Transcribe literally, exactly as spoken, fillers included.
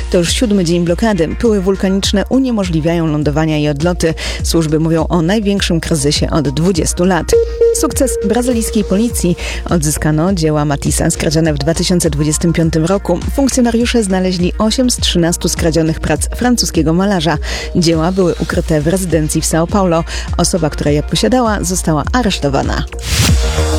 To już siódmy dzień blokady. Pyły wulkaniczne uniemożliwiają lądowania i odloty. Służby mówią o największym kryzysie od dwudziestu lat. Sukces brazylijskiej policji. Odzyskano dzieła Matissa skradzione w dwa tysiące dwudziestym piątym roku. Funkcjonariusze znaleźli osiem z trzynastu skradzionych prac francuskiego malarza. Dzieła były ukryte w rezydencji w São Paulo. Osoba, która je posiadała, została aresztowana.